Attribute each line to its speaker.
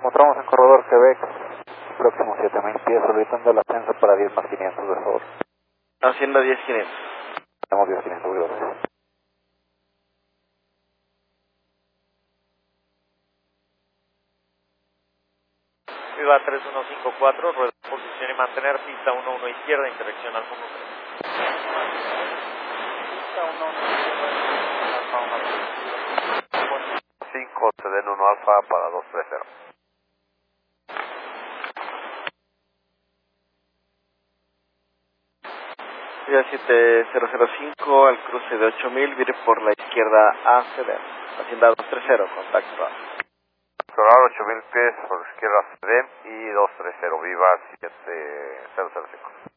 Speaker 1: Encontramos en corredor Quebec, próximo 7000 pies, solicitando el ascenso para 10 más 500, de favor.
Speaker 2: Hacienda 10-500.
Speaker 1: Tenemos 10 500, gracias.
Speaker 3: Viva 3154, rueda en posición y mantener, pista 11 izquierda, interacción al fondo 3. Pista 11 izquierda, alfa 1.
Speaker 4: 5, Seden 1 Alfa para 230.
Speaker 2: Vía 7005 al cruce de 8000, vire por la izquierda a Seden. Hacienda 230, contacto.
Speaker 4: Solar 8000 pies por izquierda Seden y 230, Viva 7005.